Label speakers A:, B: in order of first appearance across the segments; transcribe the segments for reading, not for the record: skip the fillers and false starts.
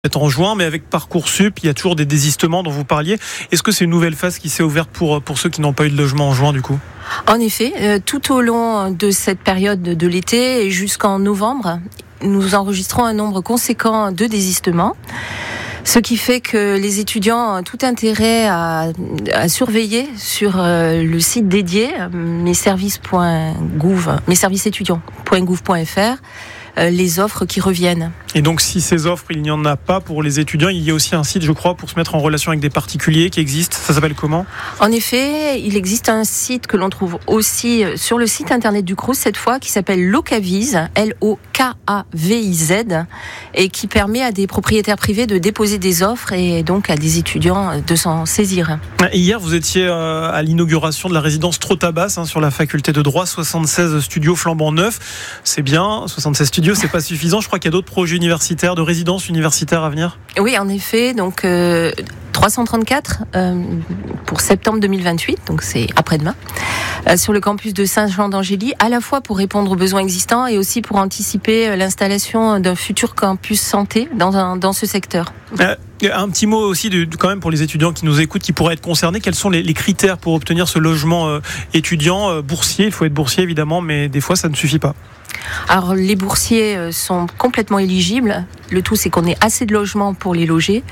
A: En juin, mais avec Parcoursup, il y a toujours des désistements dont vous parliez. Est-ce que c'est une nouvelle phase qui s'est ouverte pour ceux qui n'ont pas eu de logement en juin du coup ?
B: En effet, tout au long de cette période de l'été et jusqu'en novembre, nous enregistrons un nombre conséquent de désistements. Ce qui fait que les étudiants ont tout intérêt à surveiller sur le site dédié messervices.gouv.fr les offres qui reviennent.
A: Et donc si ces offres, il n'y en a pas pour les étudiants, il y a aussi un site, je crois, pour se mettre en relation avec des particuliers qui existe. Ça s'appelle comment ?
B: En effet, il existe un site que l'on trouve aussi sur le site internet du Crous, cette fois, qui s'appelle Locaviz, L-O-K-A-V-I-Z, et qui permet à des propriétaires privés de déposer des offres et donc à des étudiants de s'en saisir.
A: Hier, vous étiez à l'inauguration de la résidence Trotabas sur la faculté de droit, 76 studios flambant neufs. C'est bien, 76 studios, c'est pas suffisant. Je crois qu'il y a d'autres projets universitaires, de résidences universitaires à venir.
B: Oui, en effet, donc 334 pour septembre 2028, donc c'est après-demain, sur le campus de Saint-Jean-d'Angély, à la fois pour répondre aux besoins existants et aussi pour anticiper l'installation d'un futur campus santé dans ce secteur.
A: Un petit mot aussi quand même pour les étudiants qui nous écoutent, qui pourraient être concernés. Quels sont les critères pour obtenir ce logement étudiant, boursier ? Il faut être boursier évidemment, mais des fois ça ne suffit pas.
B: Alors les boursiers sont complètement éligibles. Le tout c'est qu'on ait assez de logements pour les loger.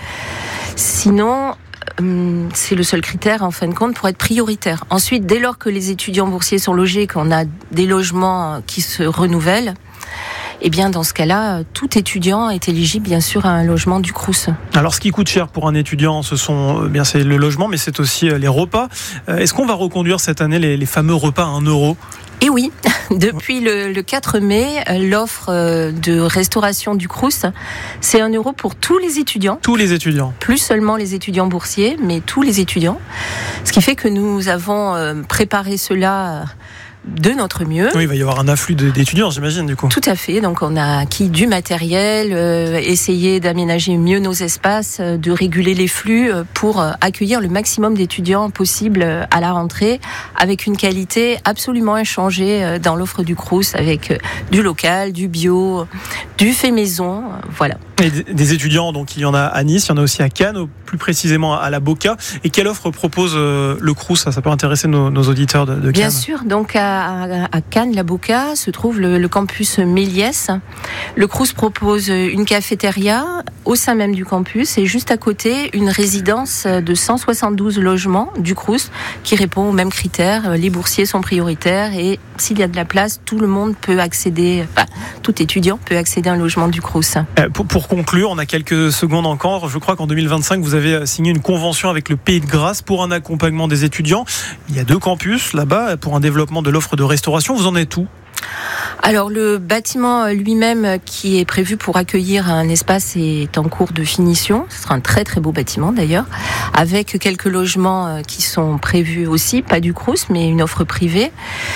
B: Sinon, c'est le seul critère en fin de compte pour être prioritaire. Ensuite, dès lors que les étudiants boursiers sont logés, qu'on a des logements qui se renouvellent, eh bien, dans ce cas-là, tout étudiant est éligible, bien sûr, à un logement du Crous.
A: Alors, ce qui coûte cher pour un étudiant, c'est le logement, mais c'est aussi les repas. Est-ce qu'on va reconduire cette année les fameux repas à 1 euro ?
B: Et oui, depuis le 4 mai, l'offre de restauration du Crous, c'est 1 euro pour tous les étudiants.
A: Tous les étudiants.
B: Plus seulement les étudiants boursiers, mais tous les étudiants. Ce qui fait que nous avons préparé cela de notre mieux.
A: Oui, il va y avoir un afflux d'étudiants, j'imagine, du coup.
B: Tout à fait. Donc, on a acquis du matériel, essayé d'aménager mieux nos espaces, de réguler les flux pour accueillir le maximum d'étudiants possible à la rentrée, avec une qualité absolument inchangée dans l'offre du Crous, avec du local, du bio, du fait maison, voilà.
A: Et des étudiants, donc il y en a à Nice, il y en a aussi à Cannes, plus précisément à la Boca. Et quelle offre propose le Crous ? Ça peut intéresser nos auditeurs de Cannes.
B: Bien sûr, donc à Cannes, la Boca, se trouve le campus Méliès. Le Crous propose une cafétéria au sein même du campus et juste à côté, une résidence de 172 logements du Crous qui répond aux mêmes critères. Les boursiers sont prioritaires et s'il y a de la place, tout le monde peut accéder, tout étudiant peut accéder à un logement du Crous.
A: Pour conclure, on a quelques secondes encore. Je crois qu'en 2025, vous avez signé une convention avec le Pays de Grasse pour un accompagnement des étudiants. Il y a 2 campus là-bas pour un développement de l'offre de restauration. Vous en êtes où ?
B: Alors le bâtiment lui-même qui est prévu pour accueillir un espace est en cours de finition. Ce sera un très très beau bâtiment d'ailleurs, avec quelques logements qui sont prévus aussi, pas du Crous mais une offre privée.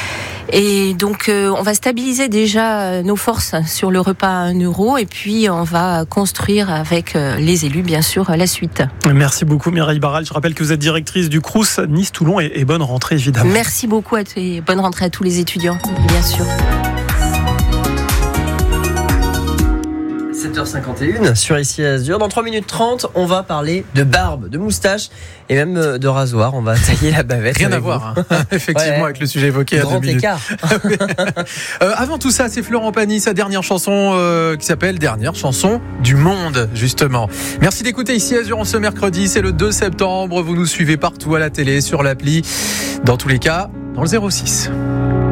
B: Et donc on va stabiliser déjà nos forces sur le repas à 1 euro et puis on va construire avec les élus bien sûr la suite.
A: Merci beaucoup Mireille Barral. Je rappelle que vous êtes directrice du Crous Nice-Toulon et bonne rentrée évidemment.
B: Merci beaucoup et bonne rentrée à tous les étudiants bien sûr.
C: 7h51 sur Ici Azur. Dans 3 minutes 30, on va parler de barbe, de moustache et même de rasoir. On va tailler la bavette.
A: Rien à voir, effectivement, avec le sujet évoqué à 2 minutes.
C: Grand écart.
D: Avant tout ça, c'est Florent Pagny, sa dernière chanson qui s'appelle Dernière chanson du monde, justement. Merci d'écouter Ici Azur en ce mercredi. C'est le 2 septembre. Vous nous suivez partout à la télé, sur l'appli. Dans tous les cas, dans le 06.